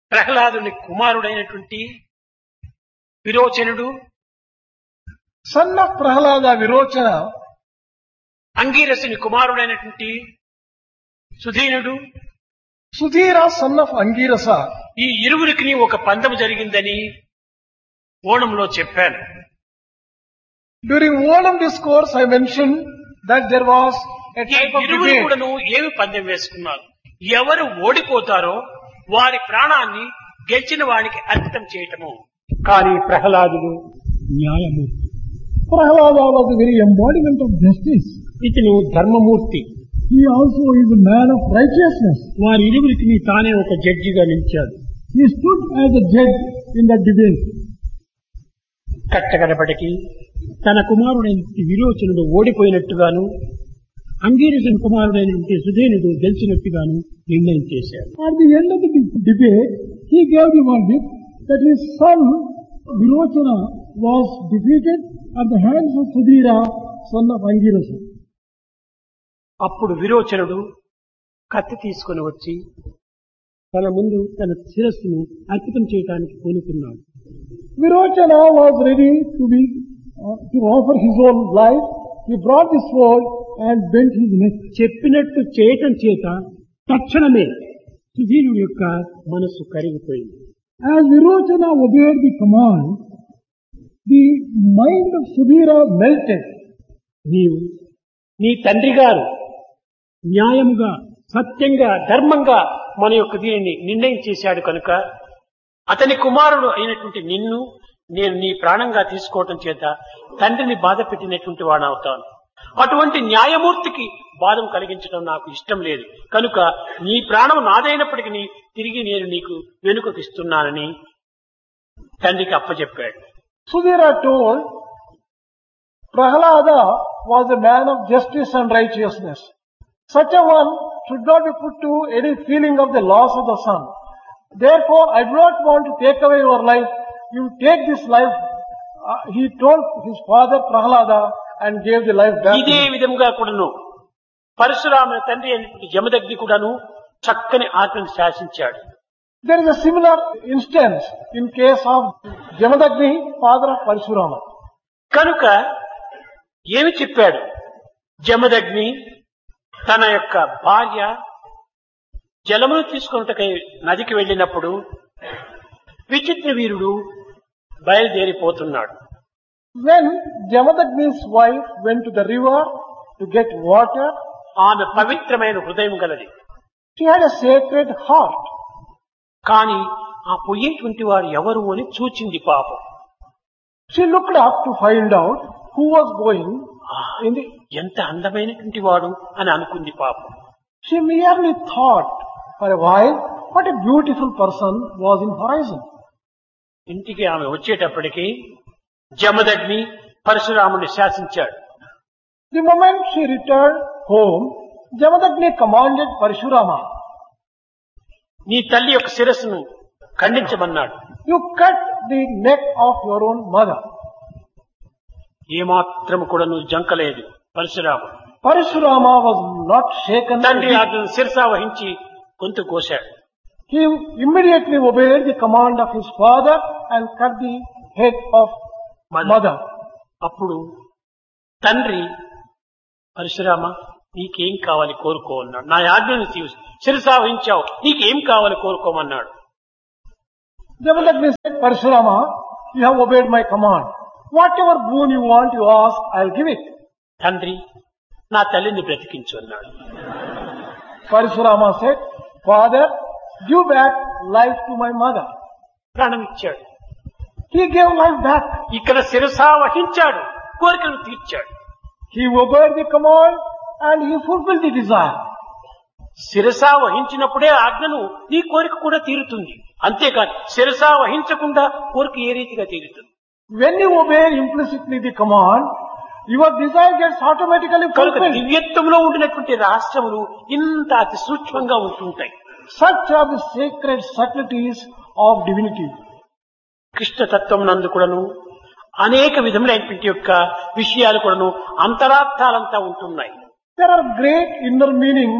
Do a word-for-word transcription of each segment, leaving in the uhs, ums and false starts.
ప్రహ్లాదుని కుమారుడైనటువంటి విరోచనుడు, son of Prahlada Virochana, అంగీరసుని కుమారుడైనటువంటి సుధీనుడు, Sudhira son of Angirasa. ఈ ఇరువురికి ఒక పందెం జరిగిందని ఓణంలో చెప్పాను. During Onam discourse, I mentioned that there was a ఈ type of ఇరువురు debate. కూడాను ఏమి పందెం వేసుకున్నారు? ఎవరు ఓడిపోతారో వారి ప్రాణాన్ని గెలిచిన వాడికి అర్పితం చేయటము. కానీ ప్రహ్లాదుడు న్యాయమూర్తి, Prahlada was the very embodiment of justice. ఇతను ధర్మమూర్తి. He also is a man of righteousness. వారి ఇరువురికి తానే ఒక జడ్జిగా నిలిచాడు. He stood as a judge in that debate. కట్టకడపటికి తన కుమారుడైన విరోచనుడు ఓడిపోయినట్టుగాను, అంగీరసుని కుమారుడైనటువంటి సుధేనుడు గెలిచినట్టుగాను నిర్ణయం చేశాడు. At the end of the de- debate, he gave the verdict that his son Virochana was defeated at the hands of Sudhira, son of Angirasa. అప్పుడు విరోచనుడు కత్తి తీసుకుని వచ్చి తన ముందు తన శిరస్సును అర్పితం చేయడానికి పూనుకున్నాడు. Virochana was ready to be uh, to offer his own life. He brought the sword and bent his neck. చెప్పినట్టు చేయటం చేత తక్షణమే సుధీనుడి యొక్క మనస్సు కరిగిపోయింది. As Virochana obeyed the command, the mind of Sudhira melted. నీవు నీ తండ్రి గారు న్యాయముగా, సత్యంగా, ధర్మంగా మన యొక్క దీనిని నిర్ణయం చేశాడు కనుక అతని కుమారుడు అయినటువంటి నిన్ను నేను నీ ప్రాణంగా తీసుకోవటం చేత తండ్రిని బాధ పెట్టినటువంటి వాడవుతాను. అటువంటి న్యాయమూర్తికి బాధం కలిగించడం నాకు ఇష్టం లేదు కనుక నీ ప్రాణం నాదైనప్పటికీ తిరిగి నేను నీకు వెనుకకు ఇస్తున్నానని తండ్రికి అప్పచెప్పాడు. Sudhira told, Prahlada was a man of justice and righteousness. Such a one should not be put to any feeling of the loss of the son. Therefore, I do not want to take away your life. You take this life. Uh, he told his father Prahlada and gave the life back. ఇదే విధంగా కూడాను పరశురాముని తండ్రి అయినటువంటి జమదగ్ని కూడాను చక్కని ఆజ్ఞను శాసించాడు. There is a similar instance in case of Jamadagni, father of Parashurama. కనుక ఏమి చెప్పాడు? జమదగ్ని తన యొక్క భార్య జలమును తీసుకున్నటకై నదికి వెళ్ళినప్పుడు విచిత్ర వీరుడు బయలుదేరిపోతున్నాడు. When Jamadagni's wife went to the river to get water, ఆమె పవిత్రమైన హృదయం గలది. she had a sacred heart. కానీ ఆ పోయేటువంటి వారు ఎవరు అని చూచింది పాపం. She looked up to find out who was going in the... ఎంత అందమైనటువంటి వాడు అని అనుకుంది పాపం. She merely thought for a while what a beautiful person was in horizon. ఇంటికి ఆమె వచ్చేటప్పటికి జమదగ్ని పరశురాముని శాసించాడు. The moment she returned home, Jamadagni commanded Parashurama, నీ తల్లి యొక్క శిరస్సును ఖండించమన్నాడు. you cut the neck of your own mother. ఏమాత్రము కూడా నువ్వు జంకలేదు పరశురాముడు. Parashurama was not shaken. తండ్రి అతను శిరస వహించి గొంతు కోశాడు. He immediately obeyed the command of his father and cut the head of mother. అప్పుడు తండ్రి పరశురామ నీకేం కావాలి కోరుకో అన్నాడు. నా ఆజ్ఞను శిరస వహించావు, నీకేం కావాలి కోరుకోమన్నాడు. Jamadagni said, Parashurama, you have obeyed my command. Whatever boon you want, you ask, I'll give it. తండ్రి నా తల్లిని బ్రతికించు అన్నాడు. Parashurama said, Father, give back life to my mother. ప్రాణం ఇచ్చాడు. He gave life back. ఇక్కడ శిరస వహించాడు, కోరికను తీర్చాడు. He obeyed the command and he fulfilled the desire. శిరస వహించినప్పుడే ఆజ్ఞను నీ కోరిక కూడా తీరుతుంది. అంతేకాదు శిరస వహించకుండా కోరిక ఏ రీతిగా తీరుతుంది? When you obey implicitly the command, your desire gets automatically కనుక fulfilled. దివ్యత్వంలో ఉండినటువంటి రహస్యములు ఇంత అతి సూక్ష్మంగా ఉంటుంటాయి. Such are the sacred subtleties of divinity. కృష్ణతత్వం నందు కూడాను అనేక విధములైనటువంటి యొక్క విషయాలు కూడాను అంతరార్థాలంతా ఉంటున్నాయి. There are great inner meanings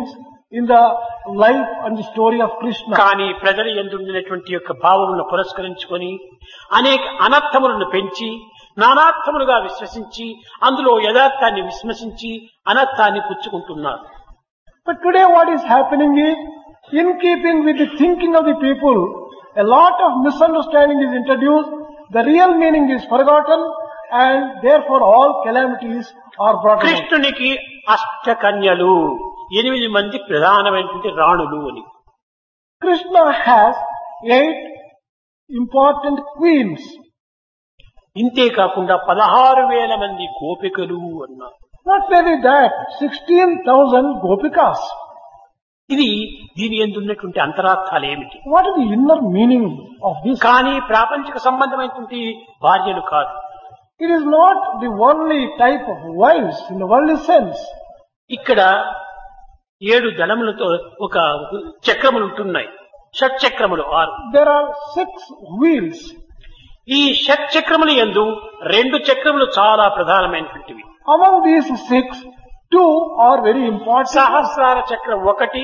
in the life and the story of Krishna. కానీ ప్రజల యందుండినటువంటి యొక్క భావములను పురస్కరించుకొని అనేక అనర్థములను పెంచి నానార్థములుగా విశ్వసించి అందులో యథార్థాన్ని విశ్వసించి అనర్థాన్ని పుచ్చుకుంటున్నారు. But today what is happening is, in keeping with the thinking of the people, a lot of misunderstanding is introduced, the real meaning is forgotten, and therefore all calamities are brought about. కృష్ణునికి అష్టకన్యలు, ఎనిమిది మంది ప్రధానమైనటువంటి రాణులు అని. Krishna has eight important queens. ఇంతే కాకుండా పదహారు వేల మంది గోపికలు అన్నారు. Not merely that, sixteen thousand gopikas. ఇది దీని యందు ఉన్నటువంటి అంతరార్థాలు ఏమిటి? What is the inner meaning of this? కానీ ప్రాపంచిక సంబంధమైనటువంటి భార్యలు కాదు. It is not the worldly type of wives in the worldly sense. ఇక్కడ ఏడు దళములతో ఒక చక్రములు ఉంటున్నాయి. షట్ చక్రములు ఆరు. There are six wheels. ఈ షట్ చక్రముల యందు రెండు చక్రములు చాలా ప్రధానమైనటువంటివి. Among these six, two are very important. సహస్రార చక్రం ఒకటి,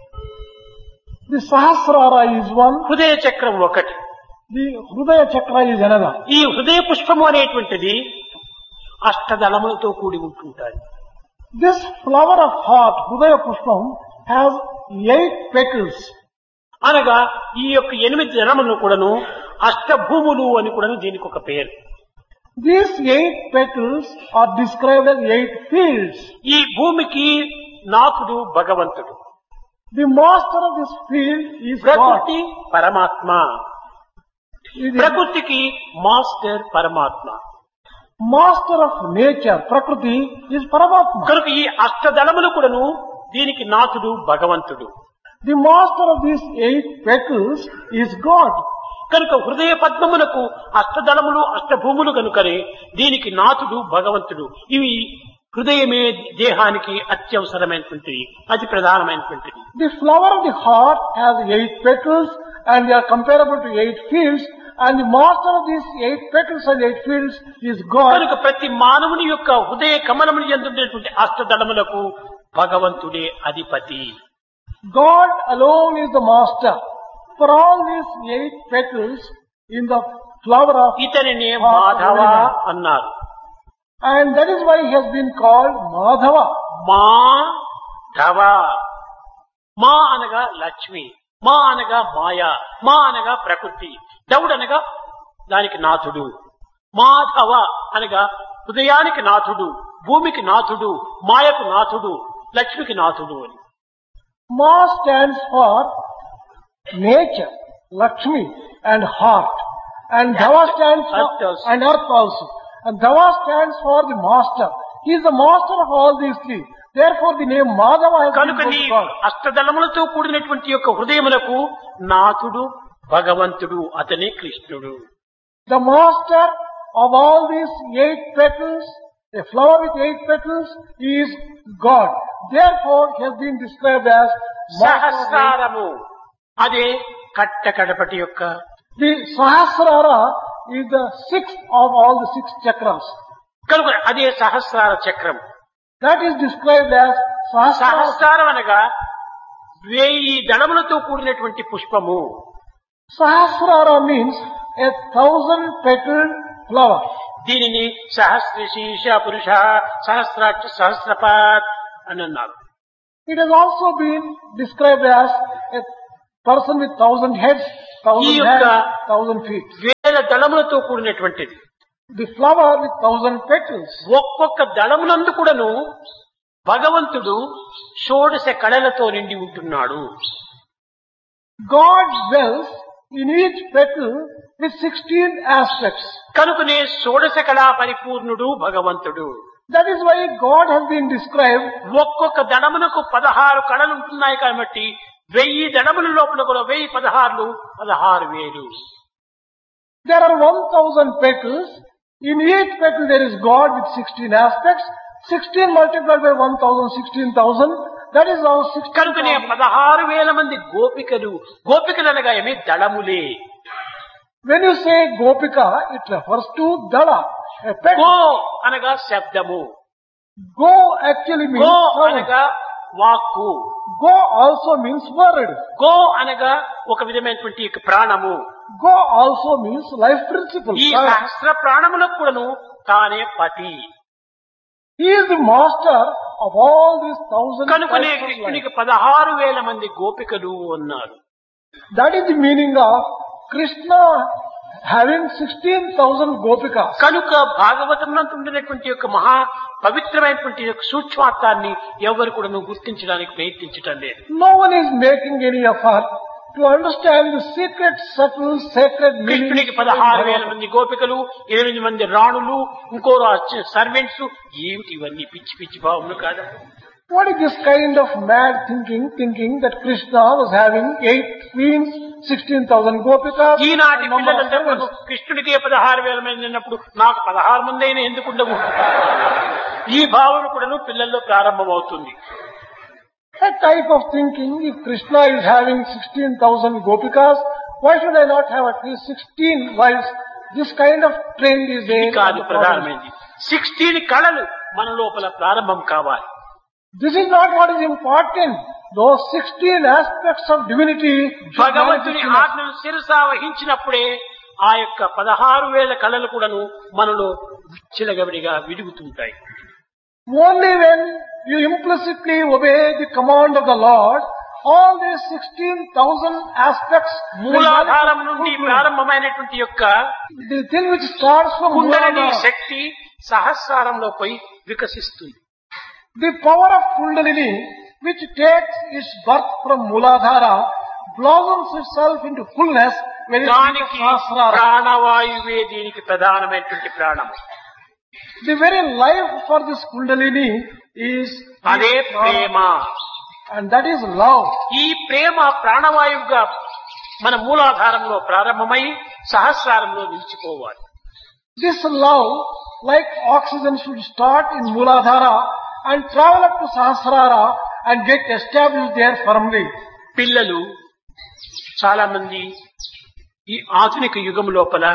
The Sahasrara is one, హృదయ చక్రం ఒకటి. the Hrudaya Chakra is another. ఈ హృదయ పుష్పము అనేటువంటిది అష్టదళములతో కూడి ఉంటుంటాయి. This flower of heart, Hrudaya Pushpam, has eight petals. అనగా ఈ యొక్క ఎనిమిది దళములను కూడాను అష్టభూములు అని కూడాను దీనికి ఒక పేరు. These eight petals are described as eight fields. ఈ భూమికి నాథుడు భగవంతుడు, The master of this field is God. ప్రకృతి పరమాత్మ, He is the ప్రకృతికి మాస్టర్ పరమాత్మ. master of nature. Prakriti is Paramatma. కనుక ఈ అష్టదళములు కూడాను దీనికి నాథుడు భగవంతుడు. The master of these eight petals is God. కనుక హృదయ పద్మములకు అష్టదళములు అష్టభూములు కనుకనే దీనికి నాథుడు భగవంతుడు. ఇవి హృదయమే దేహానికి అత్యవసరమైనటువంటిది, అతి ప్రధానమైనటువంటిది. The flower of the heart has eight petals and they are comparable to eight fields, and the master of these eight petals and eight fields is God. కనుక ప్రతి మానవుని యొక్క హృదయ కమలముని యందుండేటువంటి అష్టదళములకు భగవంతుడే అధిపతి. God alone is the master. For all these eight petals in the flower of ఇతనినే heart Madhava of man. అన్నారు. And that is why he has been called Madhava. Madhava. మా అనగా లక్ష్మి, మా అనగా మాయ, మా అనగా ప్రకృతి, దౌడు అనగా దానికి నాథుడు. మాధవ అనగా హృదయానికి నాథుడు, భూమికి నాథుడు, మాయకు నాథుడు, లక్ష్మికి నాథుడు అని. Ma stands for nature, Lakshmi and heart. And Dhava stands Earth for, also. and earth also. And Dhava stands for the master. He is the master of all these three. Therefore the name Madhava has been కనుక నీ given to God. అష్టదళములతో కూడినటువంటి యొక్క హృదయములకు నాథుడు భగవంతుడు, అతనే కృష్ణుడు. The master of all these eight petals, a flower with eight petals, is God. Therefore he has been described as master of eight. సహస్రారము అదే కట్ట కడపటి యొక్క. The Sahasrara is the sixth of all the six chakras. కనుక అదే సహస్రార చక్రం. That is described as Sahasrara. సహస్రారం అనగా వెయ్యి దళములతో కూడినటువంటి పుష్పము. Sahasrara means a thousand petaled flower. దీనిని సహస్రశీర్ష పురుష సహస్రాక్ష సహస్రపాత్ అని అన్నారు. It has also been described as a person with thousand heads, thousand ఈ యొక్క hands, thousand feet. వేల దళములతో కూడినటువంటిది. The flower with thousand petals. ఒక్కొక్క దళమునందు కూడాను భగవంతుడు షోడశ కళలతో నిండి ఉంటున్నాడు. God dwells in each petal with sixteen aspects. కనుకనే షోడశ కళా పరిపూర్ణుడు భగవంతుడు. That is why God has been described. ఒక్కొక్క దళమునకు పదహారు కళలు ఉంటున్నాయి కాబట్టి వెయ్యి దళముల లోపల కూడా వెయ్యి పదహారులు పదహారు వేలు. There are one thousand petals. In each petal there is God with sixteen aspects. sixteen multiplied by one thousand, sixteen thousand. That is our sixteen కనుకనే thousand. పదహారు వేల మంది గోపికలు. గోపికలు అనగా ఏమి? దళములే. When you say Gopika, it refers to Dala, a petal. Go అనగా శబ్దము, Go actually means go sound. అనగా వాక్కు. Go also means word. Go అనగా ఒక విధమైనటువంటి యొక్క ప్రాణము. Go also means life principle. ఈ సహస్ర ప్రాణములకు కూడాను తానే పతి. He is the master of all these thousand కనుకనే types of life. కృష్ణునికి పదహారు వేల మంది గోపికలు అన్నారు. That is the meaning of Krishna having sixteen thousand gopikas. కనుక భాగవతంలో ఉండినటువంటి యొక్క మహా పవిత్రమైనటువంటి యొక్క సూక్ష్మార్థాన్ని ఎవరు కూడా నువ్వు గుర్తించడానికి ప్రయత్నించటం లేదు. No one is making any effort to understand the secret, subtle, sacred meaning. కృష్ణునికి పదహారు వేల మంది గోపికలు, ఎనిమిది మంది రాణులు, ఇంకో సర్వెంట్స్, ఏమిటి ఇవన్నీ పిచ్చి పిచ్చి భావములు కాదా? What is this kind of mad thinking, thinking that Krishna was having eight queens, sixteen thousand gopikas, ఈనాటి and number of పిల్లలందరూ servants? కృష్ణుడికి పదహారు వేల మంది ఉన్నప్పుడు నాకు పదహారు మంది అయినా ఎందుకు ఉండవు? ఈ భావన కూడా పిల్లల్లో ప్రారంభమవుతుంది. A type of thinking, if Krishna is having sixteen thousand gopikas, why should I not have at least sixteen wives? This kind of trend is ఇది there. కాదు ప్రధానమైనది. సిక్స్టీన్ కళలు మన లోపల ప్రారంభం కావాలి. This is not what is important. Those sixteen aspects of divinity should భగవంతుని manifest in us. ఆజ్ఞను శిరసా వహించినప్పుడే ఆ యొక్క పదహారు వేల కళలు కూడాను మనలో విచ్చలగవిడిగా విడుగుతుంటాయి. Only when you implicitly obey the command of the Lord, all these sixteen thousand aspects will మూలాధారం నుండి manifest fully. ప్రారంభమైనటువంటి యొక్క The thing which starts from kundalini Muladhara, శక్తి సహస్రారంలో పోయి వికసిస్తుంది. the power of Kundalini, which takes its birth from Muladhara, blossoms itself into fullness when it దానికి reaches Sahasrara. ప్రాణవాయువే దీనికి ప్రధానమైనటువంటి ప్రాణం. The very life for this Kundalini is అదే ప్రేమ. and that is love. ఈ ప్రేమ ప్రాణవాయువుగా మన మూలాధారంలో ప్రారంభమై సహస్రారంలో నిలిచిపోవాలి. This love, like oxygen, should start in Muladhara and travel up to Sahasrara and get established there firmly. పిల్లలు చాలా మంది ఈ ఆధునిక యుగం లోపల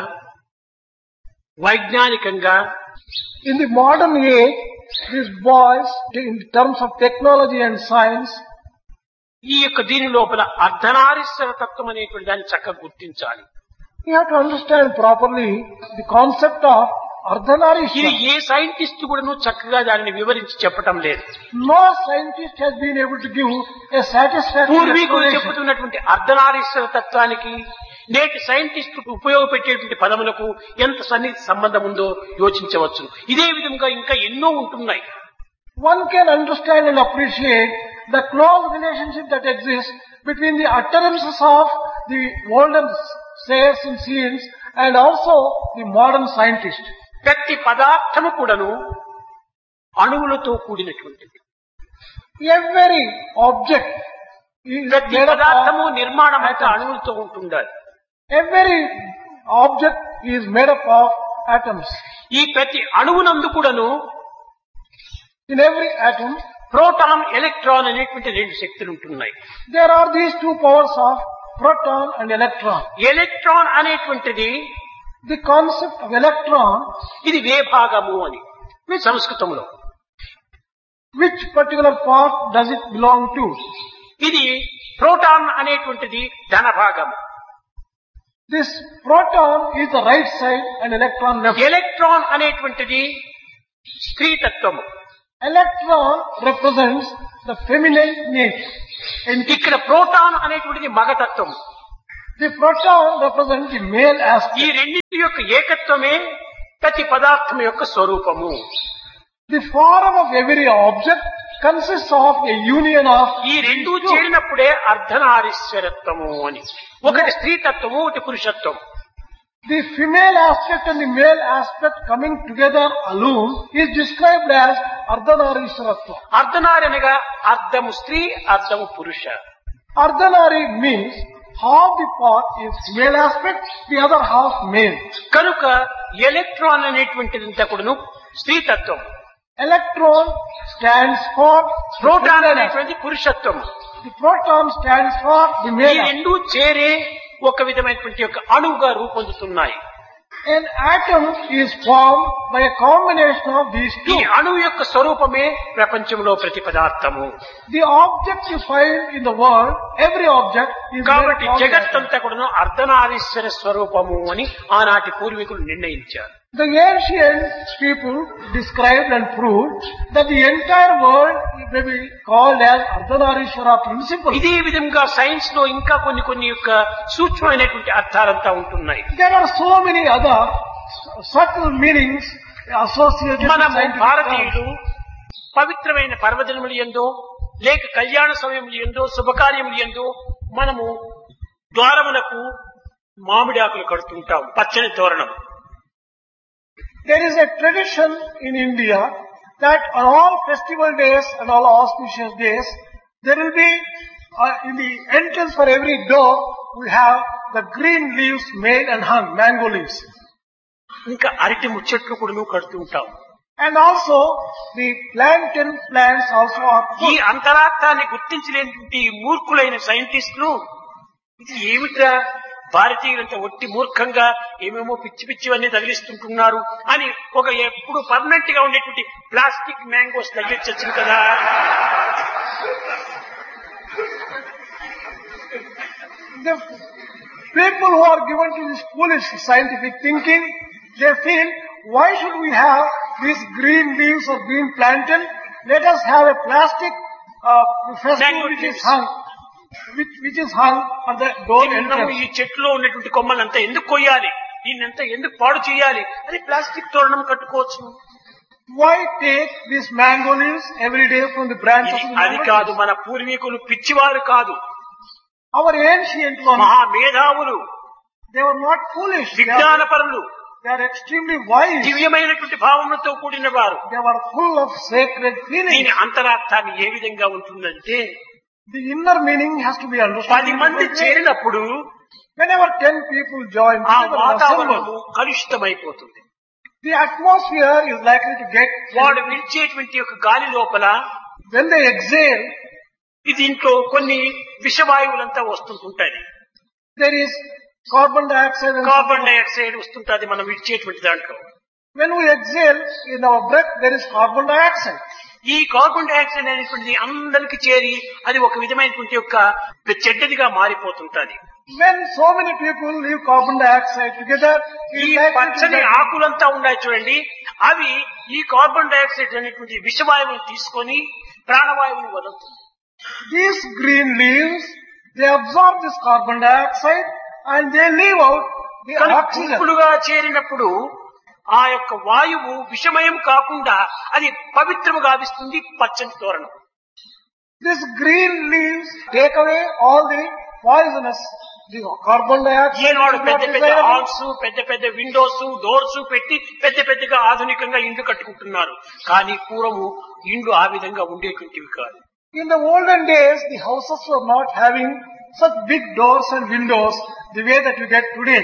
వైజ్ఞానికంగా In the modern age, these boys, in terms of technology and science, ఈ యొక్క దీని లోపల అర్ధనారీశ్వర తత్వం అనేటువంటి దాన్ని చక్కగా గుర్తించాలి. you have to understand properly the concept of ఇది Ardhanarishwara. ఏ సైంటిస్ట్ కూడా చక్కగా దానిని వివరించి చెప్పటం లేదు. No scientist has been able to give a satisfactory పూర్వీకులు explanation. చెబుతున్నటువంటి అర్ధనారీశ్వర తత్వానికి నేటి సైంటిస్టుకు ఉపయోగపెట్టేటువంటి పదములకు ఎంత సన్నిహిత సంబంధం ఉందో యోచించవచ్చు. ఇదే విధంగా ఇంకా ఎన్నో ఉంటున్నాయి. One can understand and appreciate the close relationship that exists between the utterances of the olden sayers and sayings and also the modern scientist. ప్రతి పదార్థము కూడాను అణువులతో కూడినటువంటిది. Every object is ప్రతి made up పదార్థము of నిర్మాణం అంతా atoms. అణువులతో ఉంటుండాలి. Every object is made up of atoms. ఈ ప్రతి అణువునందు కూడాను In every atom, proton, electron అనేటువంటి రెండు శక్తులు ఉంటున్నాయి. there are these two powers of proton and electron. Electron అనేటువంటిది The concept of electron, ఇది వేభాగము అని సంస్కృతంలో. which particular part does it belong to? ఇది ప్రోటాన్ అనేటువంటిది ధనభాగము. This proton is the right side and electron left. Electron అనేటువంటిది స్త్రీతత్వము. Electron represents the feminine nature. And ఇక్కడ proton అనేటువంటిది మగతత్వము. the proton represents the male ఈ aspect. రెండింటి యొక్క ఏకత్వమే ప్రతి పదార్థం యొక్క స్వరూపము. The form of every object consists of a union of ఈ రెండు చేరినప్పుడే అర్ధనారీశ్వరత్వము అని. ఒకటి స్త్రీతత్వము, ఒకటి పురుషత్వం. the female aspect and the male aspect coming together alone is described as Ardhanarishwaratva. అర్ధనారి అనగా అర్ధము స్త్రీ, అర్ధము పురుష. Ardhanari means half the part is female aspect, the other half male. కనుక ఎలక్ట్రాన్ అనేటువంటిదంతా కూడాను స్త్రీతత్వం. Electron stands for proton feminine aspect. అనేటువంటి పురుషత్వం. The proton stands for the ఈ male aspect. రెండు చేరే ఒక విధమైనటువంటి యొక్క అణువుగా రూపొందుతున్నాయి. An atom is formed by a combination of these ఈ two. అణువు యొక్క స్వరూపమే ప్రపంచంలో ప్రతి పదార్థము. The object you find in the world, every object is కాబట్టి made of atom. జగత్తంతా కూడా అర్ధనారీశ్వర స్వరూపము అని ఆనాటి పూర్వీకులు నిర్ణయించారు. The ancient people described and proved that the entire world may be called as Ardhanarishwara principle. ఇదే విధంగా సైన్స్ లో ఇంకా కొన్ని కొన్ని యొక్క సూక్ష్మమైనటువంటి అర్థాలంతా ఉంటున్నాయి. There are so many other subtle meanings associated with మనము scientific భారతీయులు terms. పవిత్రమైన పర్వదినములు ఎందో లేక కళ్యాణ సమయములు ఎందో శుభకార్యములు ఎందో మనము ద్వారములకు మామిడి ఆకులు కడుతుంటాం, పచ్చని తోరణం. There is a tradition in India that on all festival days and all auspicious days, there will be, uh, in the entrance for every door, we have the green leaves made and hung, mango leaves. ఇంకా అరటి ముచ్చట్లు కూడా కడుతూ ఉంటాం. And also, the plantain plants also are ఈ put. అంతరార్థాన్ని గుర్తించలేనటువంటి ఈ మూర్ఖులైన సైంటిస్టులు ఇది ఏమిట్రా భారతీయులంతా ఒట్టి మూర్ఖంగా ఏమేమో పిచ్చి పిచ్చివన్నీ తగిలిస్తుంటున్నారు అని ఒక ఎప్పుడు పర్మనెంట్ గా ఉండేటువంటి ప్లాస్టిక్ మ్యాంగోస్ తగిలించచ్చు కదా. The people who are given to this foolish scientific thinking, they feel, why should we have these green leaves or green plantain? Let us have a plastic uh, festival Mango which is leaves. hung, which, which is hung at the door మనము entrance. ఈ చెట్టులో ఉన్నటువంటి కొమ్మలంతా ఎందుకు కొయ్యాలి, దీన్నంతా ఎందుకు పాడు చేయాలి అని ప్లాస్టిక్ తోరణం కట్టుకోవచ్చు. Why take these mango leaves every day from the branch of ఇది the అది mango కాదు, trees? మన పూర్వీకులు పిచ్చివారు కాదు, Our ancient ones, మహా మేధావులు, they were not foolish. They are, విజ్ఞానపరులు, they are extremely wise. దివ్యమైనటువంటి భావములతో కూడిన వారు. They were full of sacred feelings. దీని అంతరార్థాన్ని ఏ విధంగా ఉంటుందంటే, The inner meaning has to be understood. పది మంది చేరినప్పుడు Whenever ten people join ఆ together and వాతావరణము assemble, కలుషితమైపోతుంది. the atmosphere is likely to get, వాడు విడిచేటువంటి యొక్క గాలి లోపల when they exhale, ఇది దీంట్లో కొన్ని విషవాయువులంతా వస్తుంటుంటాయి. there is carbon dioxide and carbon dioxide వస్తుంటది మనం విడిచేటువంటి దాంట్లో. when we exhale in our breath, there is carbon dioxide. ఈ కార్బన్ డైఆక్సైడ్ అనేటువంటిది అందరికి చేరి అది ఒక విధమైనటువంటి యొక్క చెడ్డదిగా మారిపోతుంటది. When so many people leave carbon dioxide together, it ఈ is likely to పచ్చని get, ఆకులంతా ఉన్నాయి చూడండి, అవి ఈ కార్బన్ డైఆక్సైడ్ అనేటువంటి విషవాయువును తీసుకొని ప్రాణవాయువుని వదులుతుంది. these green leaves, they absorb this carbon dioxide and they leave out the కానీ oxygen. గుంపులుగా చేరినప్పుడు ఆ యొక్క వాయువు విషమయం కాకుండా అది పవిత్రము గావిస్తుంది పచ్చని తోరణం. These green leaves take away all the poisonous, the carbon dioxide. Eenadu is పెద్ద not పెద్ద desirable. హాల్స్, పెద్ద పెద్ద విండోస్, డోర్స్ పెట్టి పెద్ద పెద్దగా ఆధునికంగా ఇండ్లు కట్టుకుంటున్నారు. కానీ పూర్వము ఇండ్లు ఆ విధంగా ఉండేటువంటివి కాదు. In the olden days, the houses were not having such big doors and windows the way that you get today.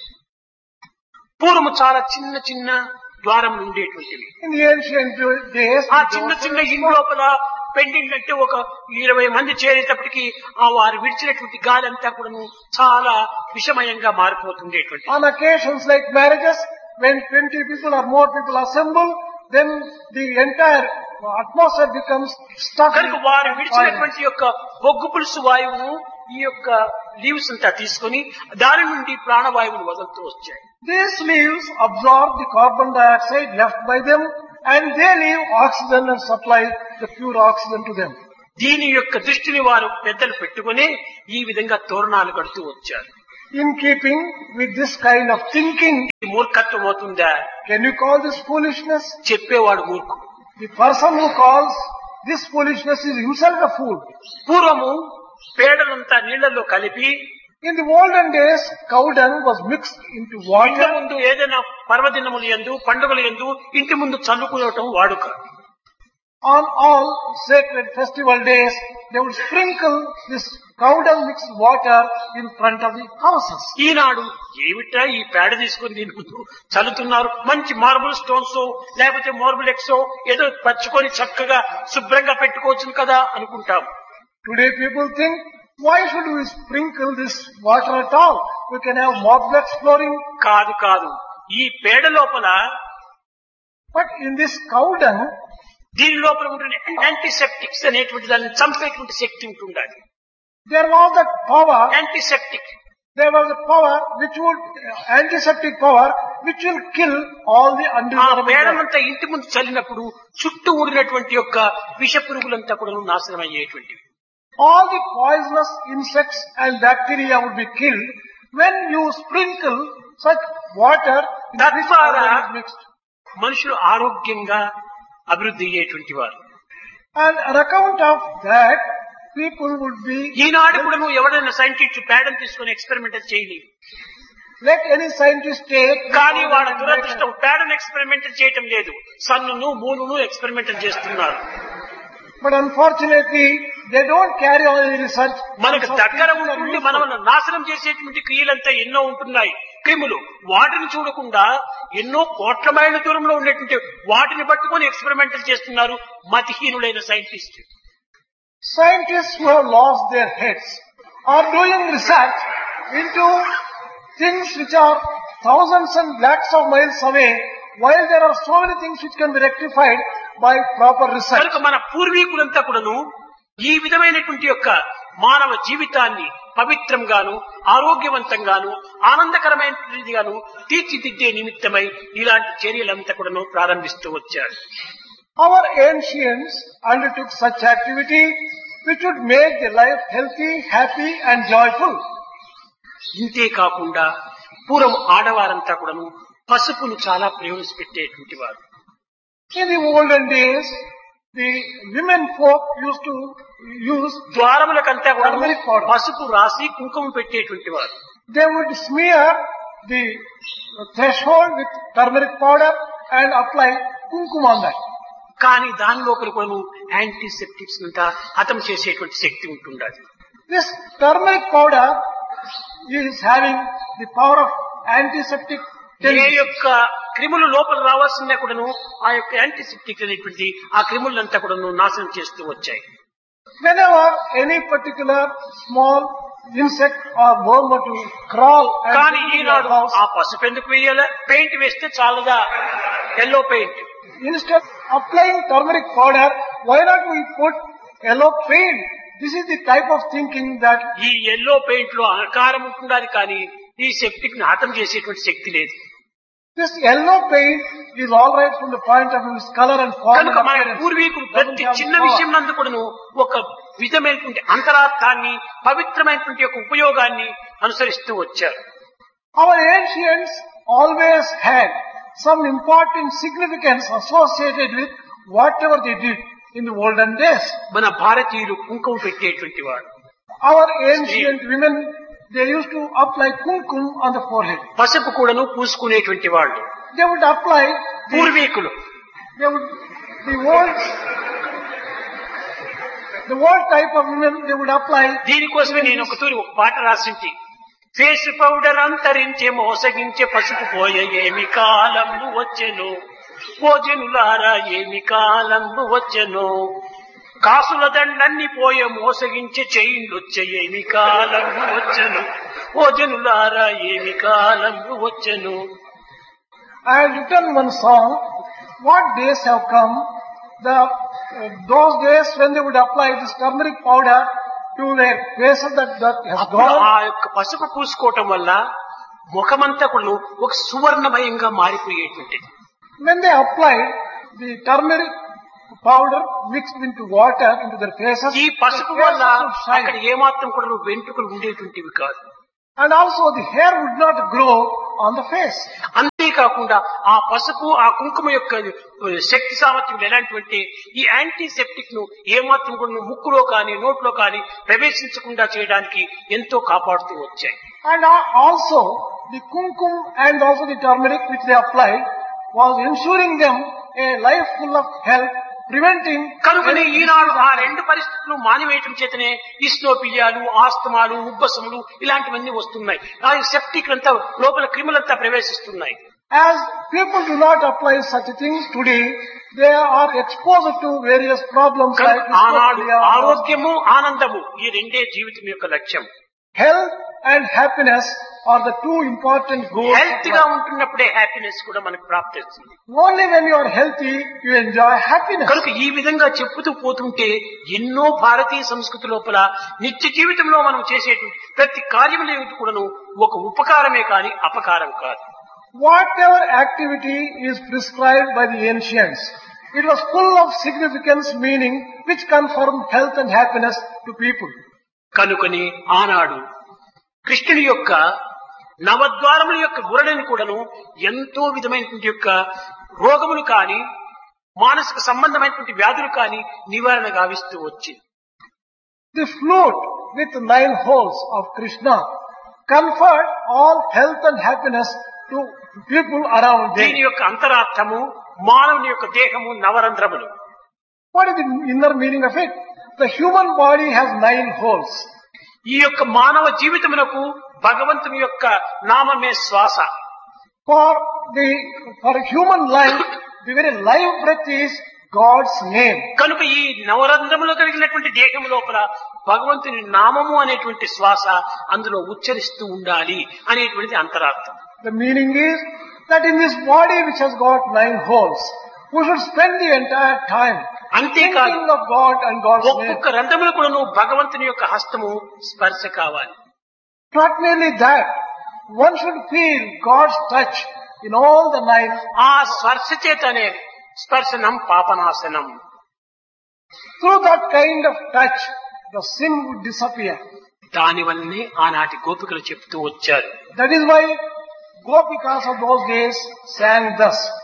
పూర్వము చాలా చిన్న చిన్న ద్వారం ఉండేటువంటివి. In the ancient days, ఆ the చిన్న doors చిన్న were ఇంటి లోపల పెండింగ్ అంటే ఒక ఇరవై మంది చేరేటప్పటికి ఆ వారు విడిచినటువంటి గాలి అంతా కూడా చాలా విషమయంగా మారిపోతుండేటువంటి. on occasions like marriages, when twenty people or more people assemble, then the entire atmosphere becomes stuck. కనుక వారు విడిచినటువంటి యొక్క బొగ్గు పులుసు వాయువును ఈ యొక్క లీవ్స్ అంతా తీసుకొని దాని నుండి ప్రాణవాయువును వదులుతూ వచ్చాయి. These leaves absorb the carbon dioxide left by them and they leave oxygen and supply the pure oxygen to them. దీని యొక్క దృష్టిని వారు పెద్దలు పెట్టుకుని ఈ విధంగా తోరణాలు కడుతూ వచ్చారు. In keeping with this kind of thinking, ఇది మూర్ఖత్వం అవుతుందా? can you call this foolishness? చెప్పేవాడు మూర్ఖుడు. The person who calls this foolishness is himself a fool. పూర్వము పేడలంతా నీళ్లలో కలిపి In the olden days, cow dung was mixed into ఇంటి water. ముందు ఏదైనా పర్వదినములు యందు పండుగల యందు ఇంటి ముందు చల్లుకోవటం వాడుక. On all sacred festival days, they would sprinkle this cow dung mixed water in front of the houses. ఈనాడు ఏమిటా ఈ పేడ తీసుకుని దీని ముందు చల్లుతున్నారు, మంచి మార్బుల్ స్టోన్స్ లేకపోతే మార్బుల్ ఎక్సో ఏదో పచ్చుకొని చక్కగా శుభ్రంగా పెట్టుకోవచ్చు కదా అనుకుంటాం. Today people think, why should we sprinkle this water at all? We can have marble flooring. కాదు కాదు, ఈ పేడ లోపల But in this cow dung, దీని లోపల ఉంటున్న యాంటీసెప్టిక్స్ అనేటువంటి దాన్ని చంపేటువంటి శక్తి ఉంటుండాలి. there was that power, antiseptic there was a power which would, antiseptic power, which will kill all the ఆ undesirable germs. పేడమంతా ఇంటి ముందు చల్లినప్పుడు చుట్టూ ఊడినటువంటి యొక్క విష పురుగులంతా కూడా నాశనం అయ్యేటువంటివి. All the poisonous insects and bacteria would be killed when you sprinkle such water in That which ద్వారా powder is mixed. మనుషులు ఆరోగ్యంగా అభివృద్ధి అయ్యేటువంటి వారు. And on account of that, people would be, ఈనాడు కూడా నువ్వు ఎవరైనా సైంటిస్ట్ పేడను తీసుకుని ఎక్స్పెరిమెంట్ చేయలేదు. let any scientist take, కానీ వాళ్ళ దురదృష్టం పేడను ఎక్స్పెరిమెంట్ చేయటం లేదు, సన్నును మూలును ఎక్స్పెరిమెంట్ చేస్తున్నారు. but unfortunately, they don't carry on any research. మనకు And so దగ్గర people are ఉంటుండి useful. మనల్ని నాశనం చేసేటువంటి క్రియలంతా ఎన్నో ఉంటున్నాయి. క్రిములు వాటిని చూడకుండా ఎన్నో కోట్ల మైళ్ళ దూరంలో ఉండేటువంటి వాటిని పట్టుకొని ఎక్స్పెరిమెంట్ చేస్తున్నారు మతిహీనులైన scientist. Scientists who have lost their heads are doing research into things which are thousands and lakhs of miles away, while there are so many things which can be rectified by proper research. కనుక మన పూర్వీకులంతా కూడాను ఈ విధమైనటువంటి యొక్క మానవ జీవితాన్ని పవిత్రంగాను ఆరోగ్యవంతంగాను ఆనందకరమైనదిగాను తీర్చిదిద్దే నిమిత్తమై ఇలాంటి చర్యలంతా కూడాను ప్రారంభిస్తూ వచ్చారు. Our ancients undertook such activity which would make their life healthy, happy and joyful. ఇంతే కాకుండా పూర్వం ఆడవారంతా కూడాను పసుపును చాలా ప్రయోజనపెట్టేటువంటి వారు. In the olden days, the women folk used to use, ద్వారములకంతా కూడా Turmeric powder. పసుపు రాసి కుంకుమ పెట్టేటువంటి వారు. they would smear the threshold with turmeric powder and apply kumkum on that. కానీ దాని లోపల కూడా యాంటీసెప్టిక్స్ అంతా హతం చేసేటువంటి శక్తి ఉంటుండాలి. This turmeric powder is having the power of antiseptic A tendency. యొక్క క్రిములు లోపల రావాల్సిందే కూడాను ఆ యొక్క యాంటీసెప్టిక్ అనేటువంటి ఆ క్రిములంతా కూడాను నాశనం చేస్తూ వచ్చాయి. Whenever any particular small insect or worm were to crawl and కానీ get into Eenadu your house, ఆ పసుపు ఎందుకు వేయాలి? పెయింట్ వేస్తే చాలదా? Yellow paint. instead of applying turmeric powder, why not we put yellow paint? This is the type of thinking that ఈ yellow paint లో ఆకారం ఉంటుండాలి కానీ ఈ సెప్టిక్ ని హతం చేసేటువంటి శక్తి లేదు. this yellow paint is all right from the point of view of its color and form and కనుక మన appearance. పూర్వీకులు Doesn't ప్రతి have చిన్న power. విషయం నందు కూడాను ఒక విధమైనటువంటి అంతరార్థాన్ని పవిత్రమైనటువంటి యొక్క ఉపయోగాన్ని అనుసరిస్తూ వచ్చారు. Our ancients always had some important significance associated with whatever they did in the olden days. మన భారతీయులు కుంకుమ పెట్టేటువంటి వాడు. Our ancient women, they used to apply kumkum on the forehead. పసుపు కూడాను పూసుకునేటువంటి వాళ్ళు They would apply, the, పూర్వీకులు. they would, the old, the old type of women, they would apply. దీనికోసమే నేను ఒక తూరి ఒక పాట రాసింటి. ఫేస్ పౌడర్ అంతరించే మోసగించే పసుపు పోయే ఏమి కాలంబు వచ్చెను, భోజనులారా ఏమి కాలంబు వచ్చెను, కాసుల దండన్ని పోయే మోసగించే చైన్లొచ్చే ఏమి కాలంబు వచ్చెను, భోజనులారా ఏమి కాలంబు వచ్చెను. I had written one song, what days have come, the, uh, those days when they would apply this turmeric powder to their faces that, that has అప్పుడు gone. ఆ యొక్క పసుపు పూసుకోవటం వల్ల ముఖమంతా కూడా ఒక సువర్ణమయంగా మారిపోయేటువంటిది. When they applied the turmeric powder mixed into water into their faces, ఈ పసుపు their వల్ల faces would అక్కడ shine. ఏమాత్రం కూడా వెంట్రుకలు ఉండేటువంటివి కాదు. And also the hair would not grow on the face. అంతేకాకుండా ఆ పసుపు ఆ కుంకుమ యొక్క శక్తి సామర్థ్యం ఎలాంటివంటే ఈ యాంటీసెప్టిక్ ను ఏమాత్రం కూడా ముక్కులో కానీ నోట్లో కానీ ప్రవేశించకుండా చేయడానికి ఎంతో కాపాడుతూ వచ్చాయి. And uh, also the kumkum and also the turmeric which they applied was ensuring them a life full of health, preventing. కనుకనే ఈనాడు ఆ రెండు పరిస్థితులు మానివేయటం చేతనే ఇస్నోపిలియాలు, ఆస్తమాలు, ఉబ్బసములు ఇలాంటివన్నీ వస్తున్నాయి. ఆ సెప్టిక్ అంతా లోపల క్రిములంతా ప్రవేశిస్తున్నాయి. As people do not apply such things today, they are exposed to various problems like కనుక ఆనాడు dyspepsia, ఆరోగ్యము ఆనందము ఈ రెండే జీవితం యొక్క లక్ష్యం. health and happiness are the two important goals. Health గా ఉంటున్నప్పుడే హ్యాపీనెస్ కూడా మనకు ప్రాప్తిస్తుంది. Only when you are healthy, you enjoy happiness. కనుక ఈ విధంగా చెప్పుతూ పోతుంటే ఎన్నో భారతీయ సంస్కృతి లోపల నిత్య జీవితంలో మనం చేసేటువంటి ప్రతి కార్యములు ఏమిటి కూడాను ఒక ఉపకారమే కాని అపకారం కాదు. Whatever activity is prescribed by the ancients, it was full of significance, meaning, which confirmed health and happiness to people. కనుకని ఆనాడు కృష్ణుని యొక్క నవద్వారముల యొక్క గురణని కూడాను ఎంతో విధమైనటువంటి యొక్క రోగములు కాని మానసిక సంబంధమైనటువంటి వ్యాధులు కాని నివారణ గావిస్తూ వచ్చింది. The flute with nine holes of Krishna conferred all health and happiness to people around them. దీని యొక్క అంతరార్థము మానవుని యొక్క దేహము నవరంధ్రములు. What is the inner meaning of it? The human body has nine holes. ఈ యొక్క మానవ జీవితమునకు భగవంతుని యొక్క నామమే శ్వాస. For the for human life, the very life breath is God's name. కనుక ఈ నవరంధ్రములు కలిగినటువంటి దేహము లోపల భగవంతుని నామము అనేటువంటి శ్వాస అందులో ఉచ్చరిస్తూ ఉండాలి అనేటువంటిది అంతరార్థం. The meaning is that in this body which has got nine holes, we should spend the entire time అంతేకాదు thinking of God and God's name. ఒక్కొక్క రంధ్రములు కూడాను భగవంతుని యొక్క హస్తము స్పర్శ కావాలి. Not merely that, one should feel God's touch in all the nine. ఆ స్పర్శ చేతనే స్పర్శనం పాపనాశనం. Through that kind of touch, the sin would disappear. దానివల్లనే ఆనాటి గోపికలు చెప్తూ వచ్చారు. That is why Gopikas of those days sang thus.